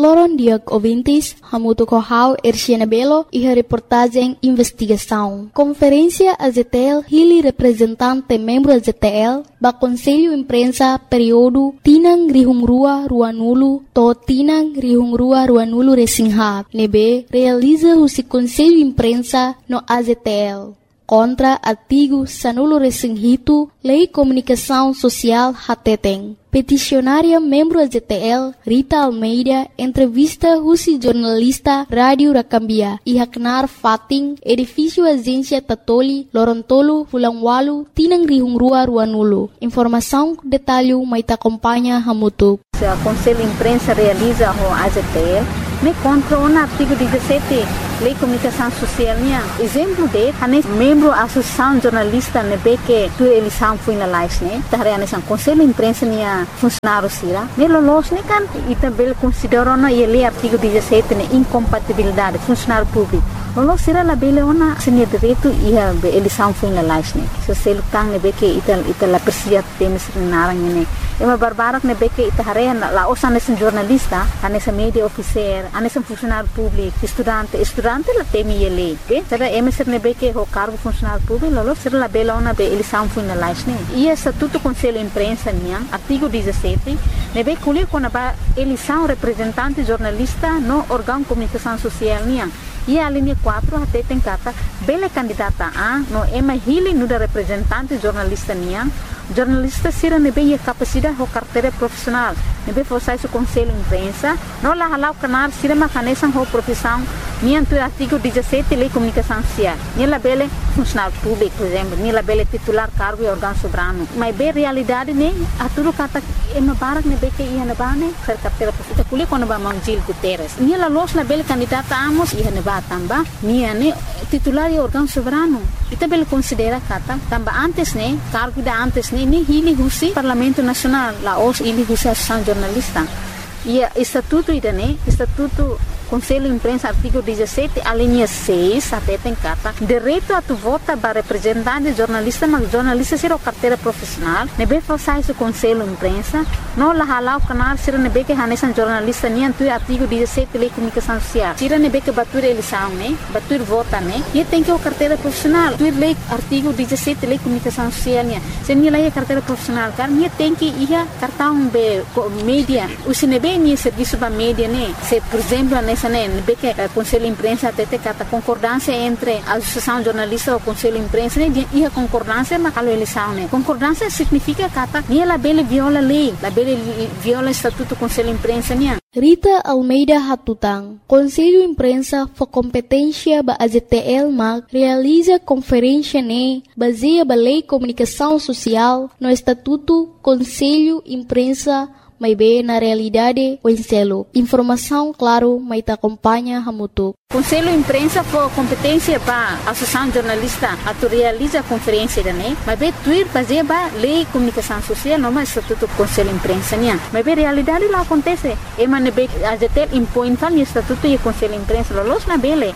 Loron Diag ouvintes, hamuto kohau Erciana Belo e a reportagem investigação. Conferência AZTL hili representante membro AZTL ba Conselho Imprensa período Tinang Rihungrua Ruanulu to Tinang Rihungrua Ruanulu Resinghap. Nebe realiza o Conselho Imprensa no AZTL. Contra artigo Sanulo Resinghito, Lei Comunicação Social Hateteng. Peticionária membro AZTL Rita Almeida entrevista Rusi jornalista Rádio Rakambia e Haknar Fating edifício agência Tatoli Lorontolo Fulangwalu Tinang Rihungrua Ruanulu. Informação detalhe mais acompanha Hamutu. O Conselho Imprensa realiza o AZTL me contra o artigo 17 Lei Comunicação Social minha. Exemplo de membro Associação Jornalista nebe que tu eleição foi na live né. Tahare anesan Conselho Imprensa minha funcionário sira. Melo los ne kan e também considerou na lei artigo 17 ne incompatibilidade funcionário público. Lolo sira la bele ona senia direito e a eleição foi na live né. Se selo tang nebe que ita la persia temes narang ne. Ema barbarak nebe que ita hare la osa anesan jornalista, anesan media officer, anesan funcionário público, estudante la temi ele. Be, será emeser nebe que o cargo funcionário público, lolo será la bela ona be eleição foi na live né. E estatuto Conselho Imprensa niang, artigo 17, nebe colhe quando a eleição representante jornalista no órgão de comunicação social niang. E a linha 4 até tem cata bela candidata a no ema hili no da representante jornalista niang. Jornalista sira nebe a capacidade ou carteira profissional. Nebe forçar o Conselho Imprensa, não lá halau canal sira macanesan ou profissão niang tu artigo 17 Lei Comunicação Social. Nila bele funcionário público, por exemplo, nila bele titular cargo e órgão soberano. Mas bem realidade né, a tudo cata ema barak nebe que ia nebane ser carteira profissional. Kuli quando ba Mangil Guterres. Nila los na bele candidata amos ia neba tamba, nia ne titular e órgão soberano. Ita bele considera kata tamba antes né, cargo da antes né, ni hili husi Parlamento Nacional, la os hili husi Associação Jornalista. E estatuto ida né, estatuto Conselho Imprensa, artigo 17, a linha 6, até tem carta, direito a tu vota para representante jornalista, mas jornalista será carteira profissional, nebe forçar esse Conselho Imprensa, não lá halau canal, será nebe que hanesan jornalista, nem tu artigo 17, Lei Comunicação Social, será nebe que batur eleição, né, batur vota, né, e tem que o carteira profissional, tu lei artigo 17, Lei Comunicação Social, né, se nem lá é carteira profissional, cara, nem tem que ir cartão be mídia, o se nebe nem serviço para mídia, né, se por exemplo, nessa né, que o Conselho Imprensa até tem a concordância entre a Associação Jornalista e o Conselho Imprensa, né, e a concordância na eleição, né. Concordância significa que nem ela bele viola a lei, ela bele viola o Estatuto do Conselho Imprensa, né. Rita Almeida Hatutang, Conselho Imprensa for competência ba AZTL mag realiza conferência ne baseia ba Lei Comunicação Social no Estatuto Conselho Imprensa may be na realidade o enselo. Informação claro may ta acompanha hamuto. Conselho Imprensa for competência para a Associação Jornalista a tu realiza a conferência da né, mas be tuir fazer ba Lei Comunicação Social não mais Estatuto Conselho Imprensa né, mas be realidade lá acontece. E man be AZTL impõe tal Estatuto e Conselho Imprensa los na bele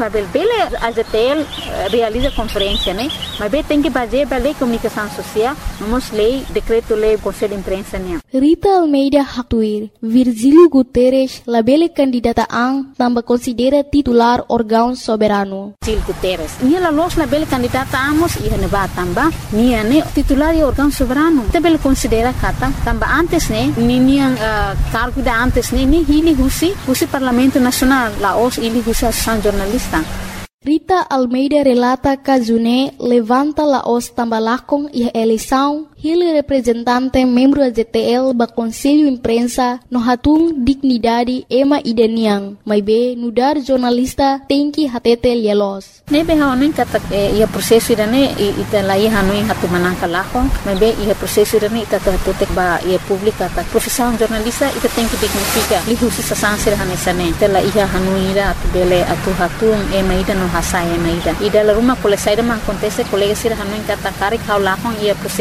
AZTL realiza conferência né, mas be tem que fazer ba Lei Comunicação Social, vamos lei decreto lei Conselho Imprensa né. Rita Almeida Haktuir, Virgílio Guterres, labele candidata ang tamba considera titular órgão soberano. Virgílio Guterres, nia los labele candidata amos e neba tamba, nia ne titular e órgão soberano. Tabel considera kata tamba antes ne, nia cargo da antes ne, ni hili husi Parlamento Nacional, la os hili husi Associação Jornalista. Rita Almeida relata que June levanta la os tambalakong e a eleição hili representante membro AZTL ba Conselho Imprensa no hatung dignidade ema ideniang, mas be nudar jornalista tem que hatete lielos. Nebe haonin kata ia prosesso irane ita lai hanuin hatu manangka lakong, mas be ia prosesso irane ita tutek ba ia publika ta profissão jornalista ita tem que dignifica lihusi sasansir hanesane tela ia hanuira atu bele atu hatung ema ida no hasai ema ida. Ida la rumah kolesai dama acontece colega sir hanuin kata karik hau lakong ia prosesso de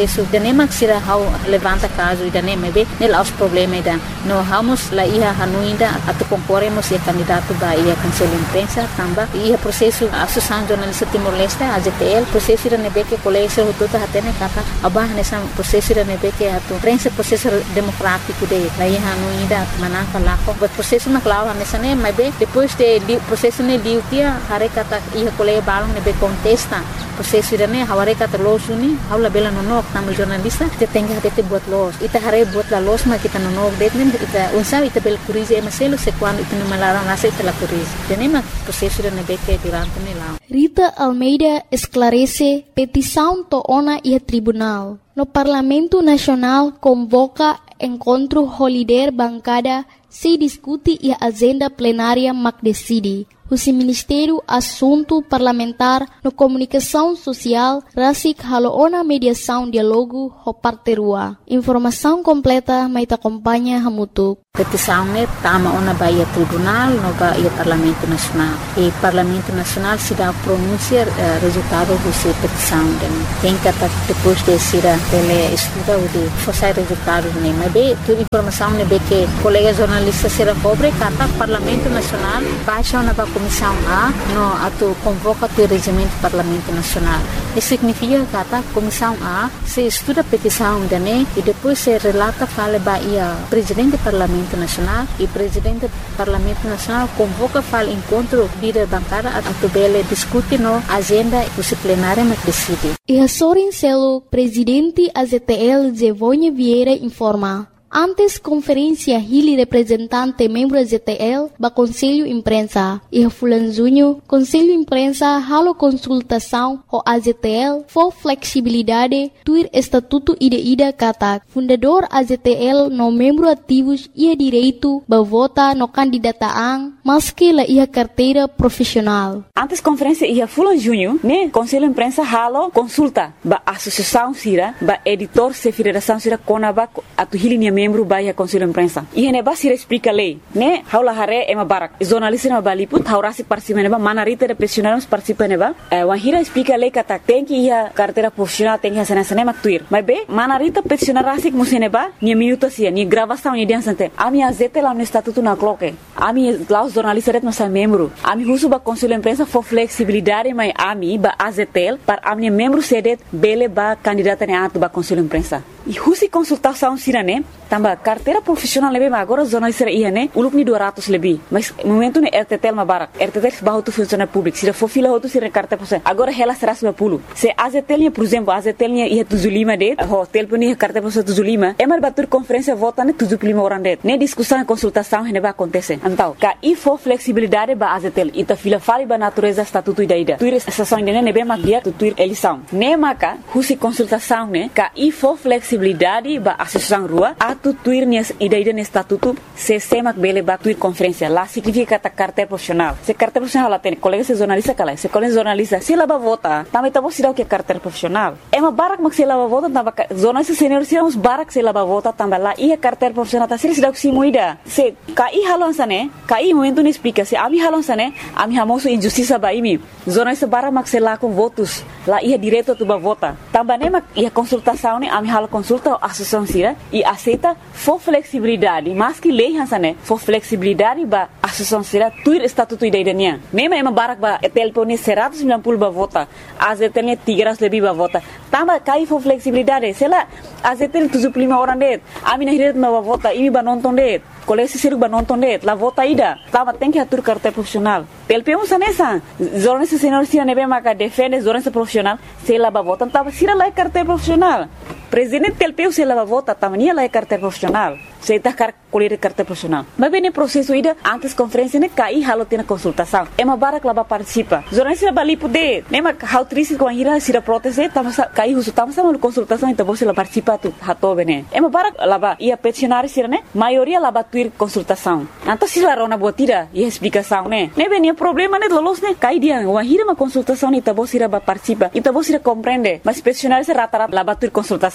nem se hau levanta caso ida nem be nel aos problema ida no vamos lá ia hanuinda atu concorremos e candidato ba ia cancela imprensa tamba ia processo associação jornalista Timor-Leste AZTL processo ida nebe que colégio tudo hatene kata abah nessa processo ida nebe que atu prensa processo democrático de lá ia hanuinda manaka lá o processo na clava nessa nem be depois de processo ne liu tia hare kata ia colégio balong nebe contesta processo ida ne haware kata losuni haula bela nonok tamu jornalista te tenga te buat los ita hare buat la los ma kita nonok det nem ita unsa ita bel curize maselo se quando ita no malaran nasa ita la curize tenema processo ida nebe que durante ne lá Rita Almeida esclarece petição to ona e tribunal. No Parlamento Nacional convoca encontro holiday bancada se discute e a agenda plenária mac decide. O Ministério Assunto Parlamentar no Comunicação Social rasik haloona mediação diálogo ho parterua. Informação completa mai acompanha hamutuk. Petição ne tama ona baia tribunal no baia Parlamento Nacional. E Parlamento Nacional se dá pronunciar resultado dessa petição. Tem que depois de ser ele estuda o de fazer resultado ne. Mas bem, toda informação ne be que colega jornalista será pobre kata Parlamento Nacional baixa ona ba Comissão A no atu convoca o regimento do Parlamento Nacional. Isso significa que a Comissão A se estuda a petição dele e depois se relata fala baia presidente do Parlamento Nacional e presidente do Parlamento Nacional convoca fala encontro líder bancada a tubele discute no agenda disciplinária mas decide. E a Sorin Celo, presidente AZTL Zevonha Vieira informa. Antes conferência Hili representante membro ZTL ba Conselho Imprensa e a Fulanzunho Conselho Imprensa halo consultação o AZTL for flexibilidade tuir estatuto ida kata fundador AZTL no membro ativos ia direito ba vota no candidataan maski la ia carteira profissional. Antes conferência ia Fulanzunho né Conselho Imprensa halo consulta ba associação sira ba editor se federação sira konaba atu Hili membro baia Conselho Imprensa. E ne basira explica lei, né? Haula hare ema barak. Jornalista na baliput haurasi participa neba manarita de profissionais participa neba. Wahira explica lei kata tem que ia carteira profissional tem que sana maktuir. Mas be manarita profissional rasik museneba ni minuto sia ni gravação ni dia sante. Ami azete lá no estatuto na cloque. Ami lá os jornalistas não são membro. Ami husu ba Conselho Imprensa for flexibilidade mas ami ba azetel para ami membro sedet bele ba candidata ne atu ba Conselho Imprensa. E husi consultação sirane tamba carteira profissional lebih agora jornalista ia né uluk ni 200 lebih mas momento ne RTTL mabarak RTTL bahu tu funcionário público se for fila outro se carteira profissional agora ela será 90 se AZTL por exemplo AZTL ia 75 de hotel pun ia carteira profissional 75 é mar batur conferência vota ne 75 orang de ne discussão e consultação ne vai acontecer então ka e for flexibilidade ba AZTL ita fila fali ba natureza estatuto ida tuir estação ne ne bem magia tuir eleição ne maka husi consultação ne ka e for flexibilidade ba associação rua atu tuir nias ida ne estatuto se semak bele ba tuir conferência lá significa ta carteira profissional se carteira profissional lá tem colega se jornalista kala se colega jornalista se lá ba vota também tá você que carteira profissional é uma barak mak se lá ba vota tamba jornalista senior se uns barak se lá ba vota tamba lá ia carteira profissional tá se que se muida se kai halon sane kai momento ne explica se ami halon sane ami hamoso injustiça ba imi jornalista barak mak se lá com votos lá ia direto tu ba vota tamba ne mak ia consultação ne ami halo consulta associação sira e aceita for flexibilidade mas que lei hansane for flexibilidade ba associação sira tuir estatuto ida idania mesmo ema barak ba telpone 190 ba vota azetelnya 300 lebih ba vota tamba kai for flexibilidade sela azetel 75 orang det ami nahiret ba vota imi ba nonton det kolesi siru ba nonton det la vota ida tamba tem que atur carteira profissional telpemos sanesa jornalista senior sira nebe maka defende jornalista profissional sela ba vota tamba sira la carteira profissional presidente telpeu se la vota tamania la carteira profissional se tá colher carteira profissional mas bem no processo ida antes conferência ne cai halo tem consultação é uma barak lá participa jornalista bali poder nem mas how triste com a ira se proteste tamos cai uso tamos uma consultação então você lá participa tu hato bene é uma barak lá ia peticionar sira né maioria lá tuir consultação então se lá rona botira e explicação né nem bem problema né lolos né cai dia uma ira uma consultação então você lá participa então você compreende mas peticionar se rata lá tuir consultação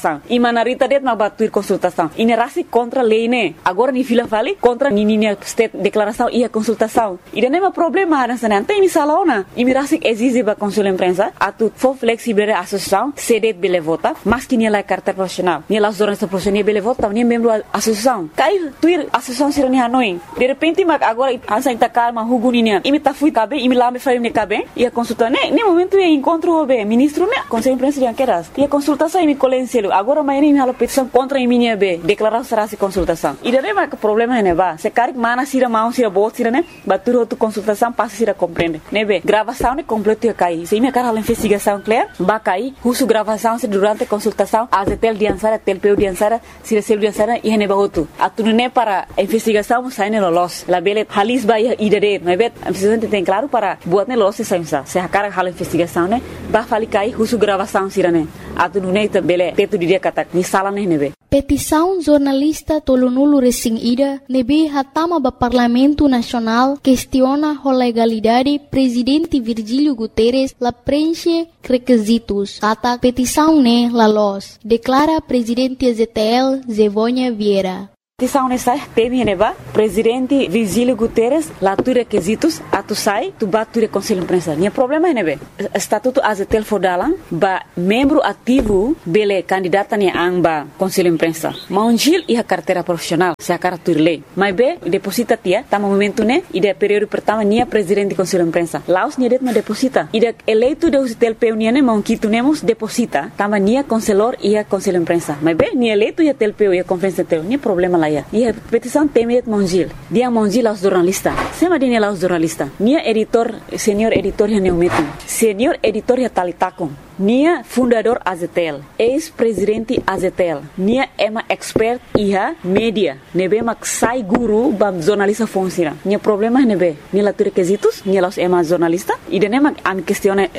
consultação. E manarita det ma batuir consultação. E nerasi contra lei né. Agora ni fila fali contra nininha state declaração e a consultação. E não é problema nessa não tem misalaona. E mirasi exige ba consul imprensa atu for flexible associação cedet bele vota, mas que nia la carta profissional. Nia las jornalista profissional bele vota, nia membro associação. Cai tuir associação sira ni Hanoi. De repente mag agora ansa intakar ma huguninia. E me ta fui cabe, e me lá me faria ne cabe. E a consulta né, nem momento é encontro o ministro né, conselho imprensa de anqueras. E a consultação e me colenselo. Agora amanhã me hala petição contra a minha B, declarar será se consultação. E daí mas o problema é né, va. Se caric mana sira mão sira bot sira né, batur outra consultação passa sira compreende. Né be, gravação né completo ia cair. Se me cara hala investigação clear, ba cair, husu gravação se durante a consultação, azetel diansara, telpeu diansara, sira selo diansara e ne ba outro. Atu né para a investigação sai né los. La bele halis ba ia idade, mas be, a presidente tem claro para buat né los se se a cara hala investigação né, ba fali cair husu gravação sira né. Atu né bele teto dia kata ni sala né be. Petição jornalista Tolonulu Resing Ida nebe hatama ba Parlamento Nacional questiona a legalidade presidente Virgílio Guterres la preenche requisitos. Kata petição ne la los, declara presidente ZTL Zevônia Vieira. Petição nessa teme neba presidente Virgílio Guterres lá tu requisitos atu sai tu batu conselho imprensa. Nia problema é nebe estatuto azetel fodalan ba membro ativo bele candidata ni amba conselho imprensa. Maunjil e a carteira profissional se a carta lei. Mas be deposita tia tama momento né e de período pertama nia presidente conselho imprensa. Laos nia det ma deposita. E de eleito de usitel peunia ne maunquito nemos deposita tama nia conselor e a conselho imprensa. Mas be nia eleito e a telpeu e a conferência teu nia problema lá. E a petição temet Mongil. Dia Mongil aos jornalistas. Sema dia aos jornalistas. Nia editor, senior editor ya neumetum. Senior editor ya talitakon. Nia fundador Azetel. Ex-presidente Azetel. Nia ema expert iha media. Nebe mak sai guru bam jornalista fonsira. Nia problema nebe. Nia la requisitos. Nia los ema jornalista. E dene mak am questione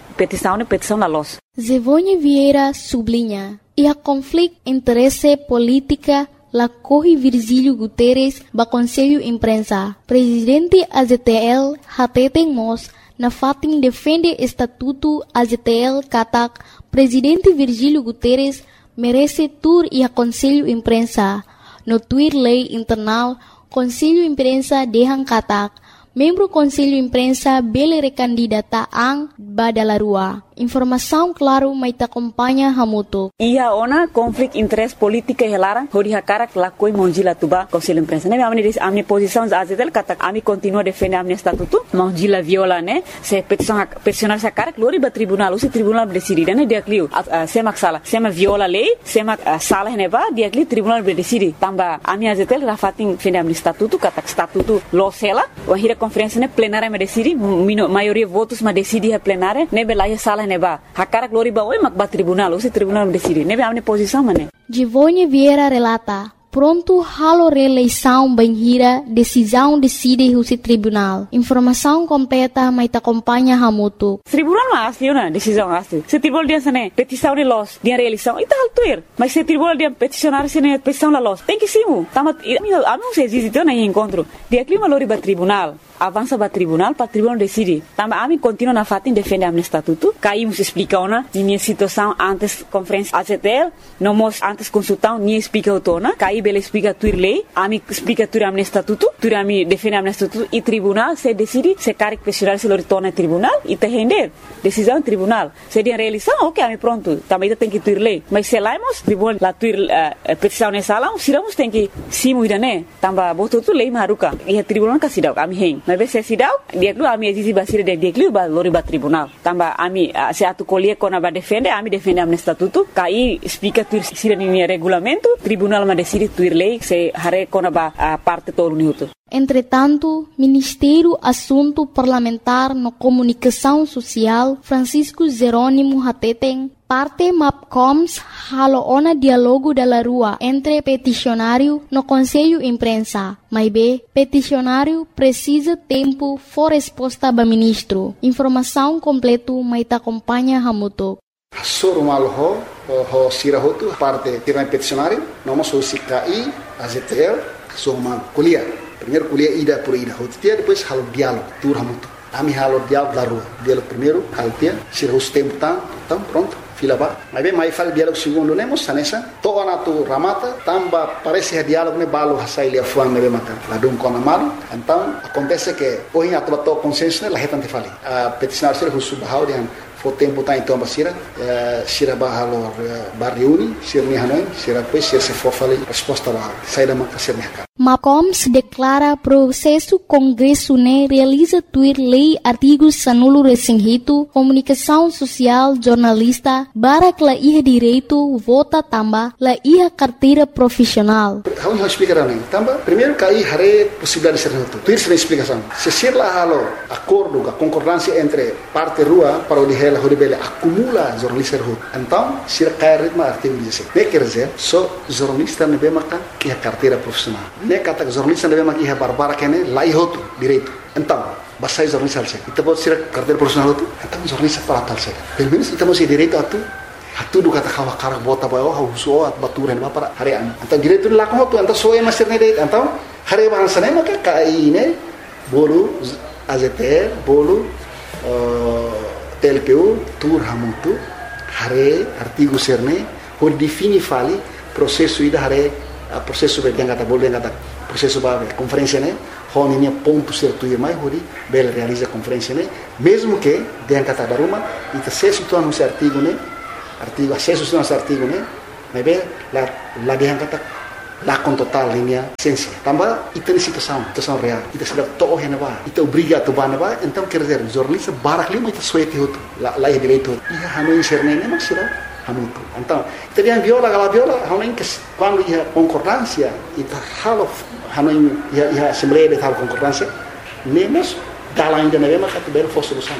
petição la los. Zevônia Vieira sublinha. E a conflito interesse política la corre Virgílio Guterres ba Conselho Imprensa. Presidente AZTL hateten mos na fatin defende estatuto AZTL katak Presidente Virgílio Guterres merece tur e a Conselho Imprensa. No tuir lei internal Conselho Imprensa dehan katak membro Conselho Imprensa bele recandidata ang badalarua. Informação claro mai ta acompanha hamuto. Ia ona conflito interesse política helara hori hakara lakoi Mongila tuba Conselho Imprensa. Ne amni posição azetel kata ami continua defender amni estatuto. Mongila viola ne se peticionar sa cara glori ba tribunal, o tribunal decide ne dia clio. Sema sala, sema viola lei, sema sala ne ba dia clio tribunal decide. Tamba ami azetel rafatin defender amni estatuto kata estatuto losela, o hira conferência ne plenária me decide, maioria votos ma decide a plenária, ne belaia sala neba. Hakara glori ba oi mak ba tribunal, o tribunal decide. Nebe amne posição mane. Zevônia Vieira relata. Pronto halo reeleição banhira, decisão decide o tribunal. Informação completa mai ta acompanha hamuto. Tribunal ma asli na decisão asli. Se tribunal dia sane petição de los, dia reeleição, ita altuir. Mas se tribunal dia peticionar sene petição la los, tem que simu. Tamat ami se existe na encontro. Dia clima lori ba tribunal. Avança para tribunal decide. Também a mim continua na fatin defende a estatuto. Caímos explica ona minha situação antes conferência AZTL, não mos antes consultar nem explica o tona. Caí bela explica tuir lei, a mim explica tuir a estatuto, tuir a mim defende a estatuto e tribunal se decide se caric pessoal se lor tona tribunal e te render decisão tribunal. Se dia realização, ok, a mim pronto. Também tem que tuir lei. Mas se laimos tribunal la tuir petição nessa sala, siramos tem que simu idane. Também botou tu lei maruca e a tribunal casidau a mim mas se sidau dia lu ami exisi basira dia lu ba lori ba tribunal tamba ami se atu colher kona ba defende ami defende am estatuto kai explica tu sira ni regulamento tribunal ma decide tuir lei se hare kona ba parte todo minuto. Entretanto, Ministério Assunto Parlamentar no Comunicação Social Francisco Jerônimo Hateten parte MAPCOMS haloona diálogo da rua entre peticionário no Conselho Imprensa. Mas B, peticionário precisa tempo for resposta ba ministro. Informação completo mai ta acompanha hamuto. Sorumal ho sirahotu parte tirang peticionário, noma so CKI, AZTL, sorumal kuliah. Primeiro kuliah ida por ida, hotia depois halo diálogo, tur hamuto. Ami halo diálogo da rua. Diálogo primeiro, halo tia, sirahus tempo tão pronto. fila ba. Mas bem, mais fala diálogo segundo nemos, sanessa. Toa na tu ramata, tamba parece que diálogo ne balo hasai lia fuan ne makan. Ladum kona malu. Então, acontece que hoje a tua consciência la retante fali. A peticionar ser husu bahau dian fo tempo tá então basira, sira bahalo barriuni, sira ni hanoi, sira depois sira se fofali resposta lá. Sai da maka sira mercado. Macoms declara processo Congresso ne realiza tuir lei artigos sanulo resinghito, comunicação social, jornalista, barak la iha direito, vota tamba, la iha carteira profissional. Vamos explicar né? Tamba, primeiro cai hare possibilidade de ser noto. Tuir sem explicação. Se ser lá halo acordo, a concordância entre parte rua para o dihela horibele acumula jornalista rua. Então, se cai ritmo artigo 16. Ne quer dizer, só jornalista ne bemaka iha carteira profissional. Ne kata jornalista ne bemaka iha barbara kene la ihoto direito. Então, basai jornalista alse. Ita pode ser carteira profissional tu. Então jornalista para tal se. Pelo menos ita mesti direito atu. Hatu do kata kawa karak bota bayo hauso at baturan ba para harian. Então direito la ko tu então soe master ne direito. Então hari bahasa ne maka kai ne bolu AZT bolu TLPU tur hamutu hari artigo serne por defini fali processo ida hari processo be yang kata bolu yang kata processo ba conferência ne hon ini ponto certo e mais hori bel realiza conferência ne mesmo que yang kata daruma ita se situan no artigo ne artigo acesso a esse artigo né mas bem lá de kata lá com total linha ciência também ita situação real ita sudah toh henaba ita obriga tu banaba então quer dizer jornalista barak lima ita suete hoto lá é direito ia hanu inserne né mas será hanu então ita dia viola hanu que quando ia concordância ita halo hanu ia assembleia de tal concordância nemos dala ainda não é mas que belo fosse solução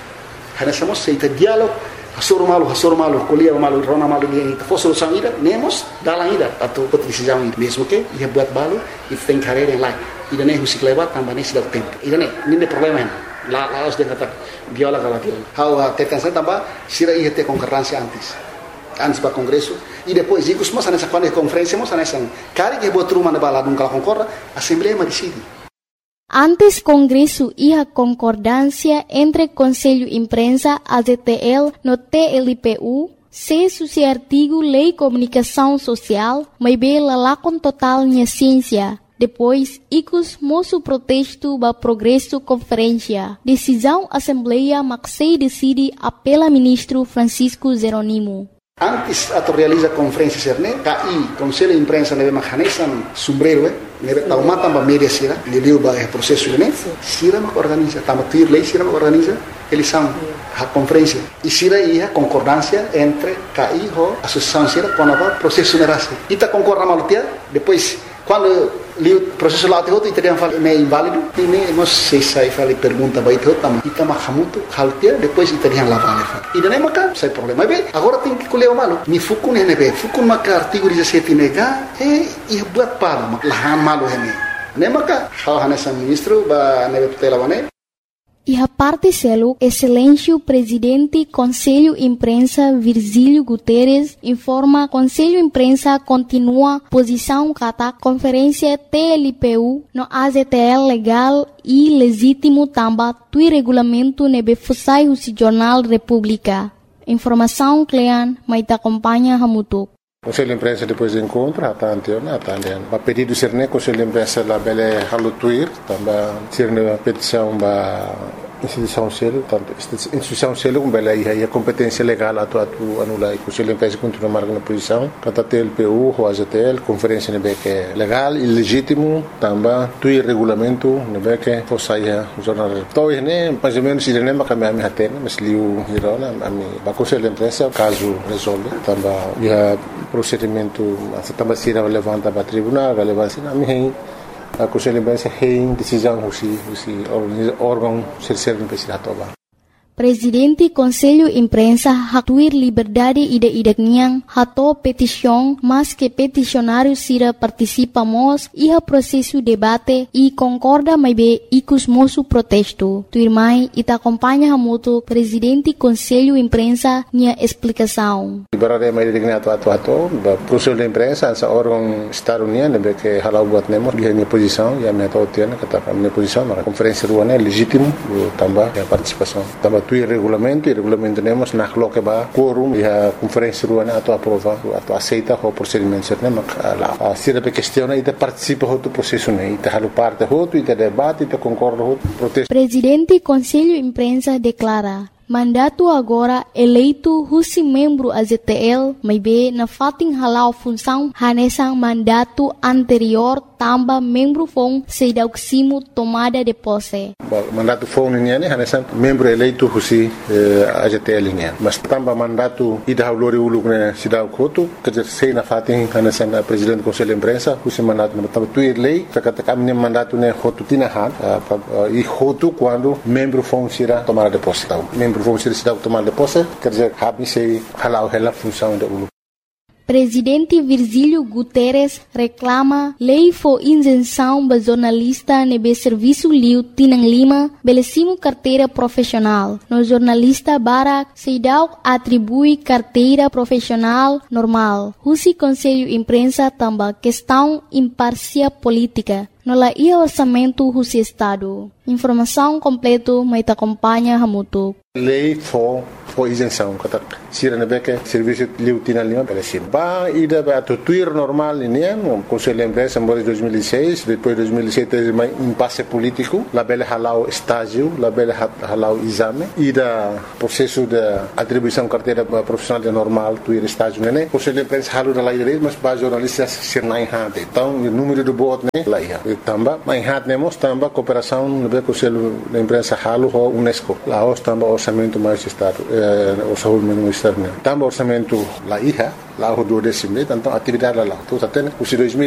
hana somos ita diálogo Hasur malu, kuliah malu, rona malu dia itu. Fosse solução ida, nemos dalam ida atau decisão ida. Mesmo que ia buat balu, itu tem carreira yang lain. Ida ne musik lewat tambah ne sudah tempo. Ida ne, ini problema yang la harus dia kata viola kalau viola. How tekan saya tambah sira ia te konkurrensi antes para congresso e depois ikus mas nessa quando conferência mas nessa cari que buat rumah na bala nunca concorda, assembleia decide. Antes Congresso iha concordância entre Conselho Imprensa, AZTL, no TLPU, se suci artigo Lei Comunicação Social, mas bela lá com total minha ciência. Depois, icus moço protesto ba progresso conferência. Decisão Assembleia Maxei decide apela ministro Francisco Zeronimo. Antes atau realiza conferência serne, KI Conselho de Imprensa neve mahanesan sombrero, neve taumata ba media sira, liliu ba processo ne, sira mak organiza, tamatir lei sira mak organiza, eles são a conferência. E sira ia concordância entre KI ho associação sira com a processo nerase. Ita concorda malutia, depois quando o processo lá todo italiano fala é inválido e nem nós sei fala pergunta vai todo tam ita mahamuto haltia depois italiano lá vale e daí maka sai problema bem agora tem que colher o malo ni fukun nebe fukun maka artigo 17 nega e buat para lahan malo hene nem maka hal hanesa ministro ba nebe tutela wane. E a parte selo, excelêncio presidente Conselho Imprensa Virgílio Guterres informa Conselho Imprensa continua posição kata conferência TLPU no AZTL legal e legítimo tamba tui regulamento nebe fusai o Jornal República. Informação Clean, mas acompanha Hamutuk. Conselho de Imprensa depois do encontro, a pedido de Serne, Conselho de Imprensa lá bele halutuir, também Serne a petição da instituição selo, tanto instituição selo como bele aí a competência legal atu anula e Conselho de Imprensa continua marcando na posição, kata TLPU, o AZTL, conferência nebe que é legal e legítimo, também tui regulamento nebe que fosse aí o jornal. Então né, mais ou menos se nem mais a minha atena, mas liu hirona a mim, a Conselho de Imprensa caso resolve, também já procedimento também se levanta para tribunal, relevância na minha a Conselho de Imprensa tem decisão o órgão serve para se atobar. Presidente Conselho Imprensa hatuir liberdade ida-idakniang hato petição, mas que peticionário sira participamos iha processo debate e concorda mais bem icus moço protesto. Tuirmai ita acompanha hamuto Presidente Conselho Imprensa nia explicação. Liberdade mais idakniang atu Conselho de Imprensa essa órgão estado-união que halau buat nemo dia minha posição e a minha tautiana kata minha posição na conferência ruana legítimo também a participação também tuir regulamento, e regulamento temos na coloca ba quórum e a conferência ruana ato aprova, ato aceita o procedimento certo, lá. Se a questiona e participa do processo, né? E halo parte e debate, e concorda protesto. Presidente Conselho Imprensa declara mandato agora eleito husi membro AZTL, mas be na fating halau função hanesang mandato anterior tamba membro fong sedauksimo tomada de posse. Mandato fong niya ni hanesang membro eleito husi AZTL niya. Mas tamba mandato ida haulori uluk na sidaw koto, kajer sei na fating hanesang presidente Conselho Imprensa husi mandato na tamba tuir lei, kakata kami mandato na hotu tinahan, e hotu quando membro fong sira tomada de posse. Vamos ser tomar de posse, quer dizer, se halau ela função da ULU. Presidente Virgílio Guterres reclama lei for isenção ba jornalista nebe serviço liu Tinang Lima belecimo carteira profissional. No jornalista Barak Seidau atribui carteira profissional normal. Husi Conselho Imprensa tamba questão imparcial política. No la ia orçamento husi Estado. Informação completo mais acompanha Hamutu. Lei for isenção, kata sira nebeke serviço liu Tinang Lima belecim. Ba ida ba tuir normal ini no Conselho Imprensa em 2006, depois 2007 mais impasse político, la bele halau estágio, la bele halau exame, ida processo de atribuição carteira profissional de normal tuir estágio né. Conselho Imprensa halu da lei direito, mas ba jornalistas sir nai hade. Então o número de voto né lá ia. Tamba mai hat nemos tamba cooperação no Conselho de Imprensa halu ho UNESCO. Lá os tamba orçamento mais estado, orçamento ministério. Tamba orçamento lá ia, lá o 12º, então atividade lá. Então até o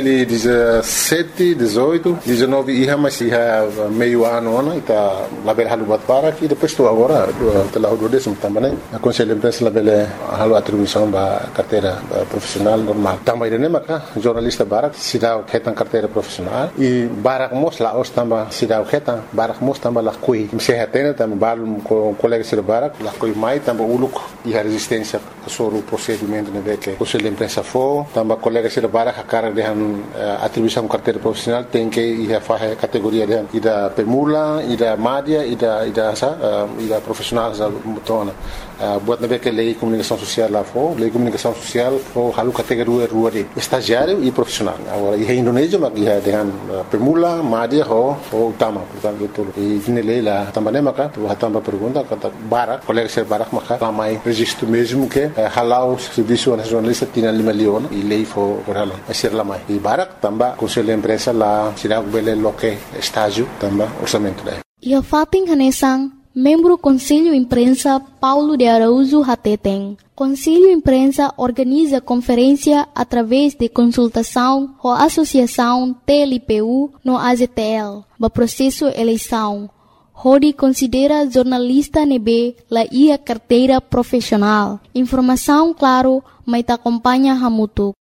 2017, 18, 19 ia mas ia meio ano né, tá lá bel halu bat para que depois tu agora lá o 12º tamba né. A Conselho de Imprensa lá bel halu atribuição ba carteira profissional normal. Tamba ide né maka jornalista Barak sidau ketan carteira profissional e Barak mos lá os tamba sidau ketan Barak mos tamba lá kui sehatena tamba balum com colega sir Barak lá kui mai tamba uluk e a resistência sobre o procedimento né que Conselho de Imprensa for tamba colega sir Barak a cara de atribuição carteira profissional tem que ir a fazer categoria de ida permula ida madia ida profissional za mutona buat nabe que lei comunicação social lá for lei comunicação social for halu categoria rua de estagiário e profissional agora e Indonésia mas ia dengan permula madia ho utama portanto itu e nele lá também maka tu tamba pergunta kata Barak colega ser Barak maka ramai registro mesmo que halau serviço nacionalista tinha 5 milhões e lei for halau ser lamai e Barak tamba Conselho de Imprensa lá sirag bele loke estágio tamba orçamento daí ia fating hanesang membro Conselho Imprensa Paulo de Araújo Hateteng. Conselho Imprensa organiza conferência através de consultação ou associação TLPU no AZTL, no processo eleição. Rodi considera jornalista nebe la ia carteira profissional. Informação claro, mas acompanha Hamutu.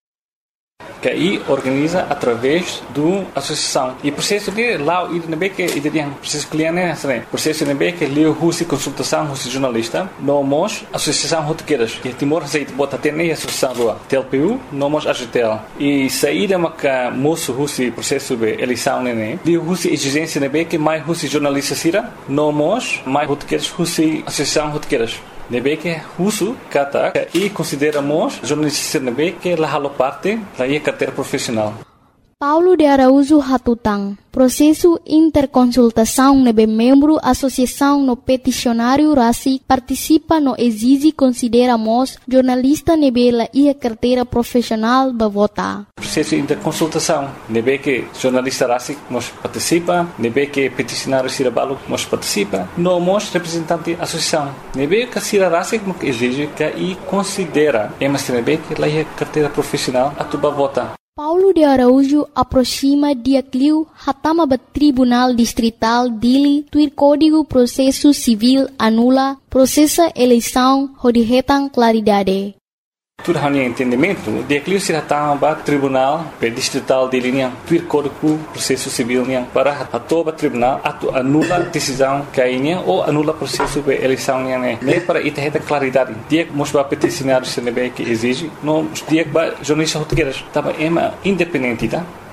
Que aí organiza através do associação e processo de lá o IDNB que ideia processo cliente né processo IDNB que leu husi consultação husi jornalista nomos associação rotequeiras que Timor aceita bota até nem associação rua TLPU nomos AGTL e saída maca moço husi processo de eleição né leu husi exigência IDNB que mais husi jornalista sira nomos mais rotequeiras husi associação rotequeiras nebe que uso kata e consideramos jornalista nebe que la halo parte la ia carteira profissional. Paulo de Araújo Hatutang. Processo interconsultação nebe membro associação no peticionário RACI participa no exige consideramos jornalista nebe la ia carteira profissional ba vota. Processo interconsultação nebe que jornalista RACI nos participa, nebe que peticionário Sirabalo nos participa, nós representante associação nebe que Sira RACI nos exige que e considera mas nebe que la ia carteira profissional atuba vota. Paulo de Araújo aproxima dia cliu hatama ba Tribunal Distrital Dili tuir Código Processo Civil anula processa eleição rodihetan claridade. Tudo hanya entendimento dia cliu se hatama ba Tribunal Distrital Dili niang tuir Código Processo Civil niang para atoba tribunal atu anula decisão kainya ou anula processo de eleição niang ne para itaheta claridade dia mos ba peticionário se nebe que exige no dia ba jornalista rotequeiras tava ema independente tá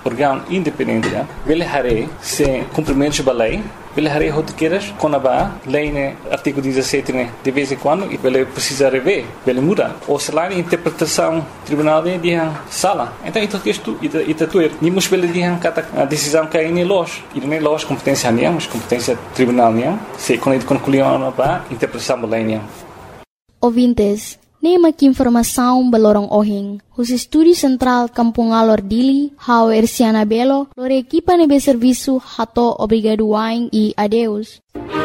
órgão independente, ele haré se cumprimento da lei, ele haré rotiqueiras com a lei, né, artigo 17, né, de vez em quando, e ele precisa rever, ele muda. Ou se lá a interpretação tribunal de sala. Então, isto tuer. Nimos ele dihan kata a decisão que é loja. E não é loja competência niam, mas competência tribunal niam. Se quando concluiu para interpretação da lei niam. Ouvintes, nema que informação balorong ohing. Os estúdios central Kampung Alor Dili, Hau Erciana Belo, lor equipa nebe serviço hato obrigado wain e adeus.